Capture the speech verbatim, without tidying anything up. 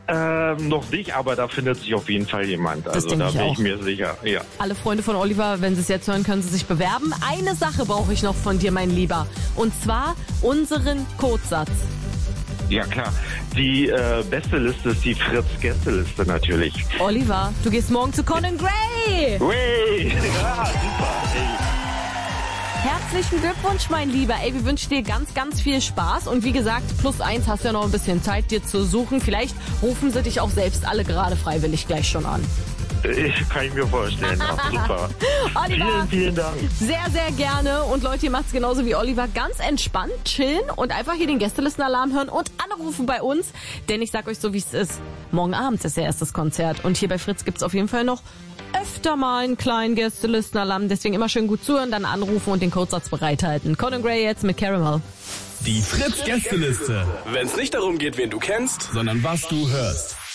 Ähm, noch nicht, aber da findet sich auf jeden Fall jemand. Das Also da ich bin auch. ich mir sicher. Ja. Alle Freunde von Oliver, wenn sie es jetzt hören, können sie sich bewerben. Eine Sache brauche ich noch von dir, mein Lieber. Und zwar unseren Codesatz. Ja klar. Die äh, beste Liste ist die Fritz-Gästeliste natürlich. Oliver, du gehst morgen zu Conan Gray. Wey! Ja, super. Ey. Herzlichen Glückwunsch, mein Lieber. Ey, wir wünschen dir ganz, ganz viel Spaß. Und wie gesagt, plus eins hast du ja noch ein bisschen Zeit, dir zu suchen. Vielleicht rufen sie dich auch selbst alle gerade freiwillig gleich schon an. Ich kann ich mir vorstellen. Ach, super. Oliver, vielen, vielen Dank. sehr, sehr gerne. Und Leute, ihr macht es genauso wie Oliver. Ganz entspannt chillen und einfach hier den Gästelistenalarm hören und anrufen bei uns. Denn ich sag euch so, wie es ist. Morgen Abend ist ja erst das Konzert. Und hier bei Fritz gibt's auf jeden Fall noch öfter mal einen kleinen Gästelistenalarm. Deswegen immer schön gut zuhören, dann anrufen und den Codesatz bereithalten. Conan Gray jetzt mit Caramel. Die Fritz-Gästeliste. Wenn es nicht darum geht, wen du kennst, sondern was du hörst.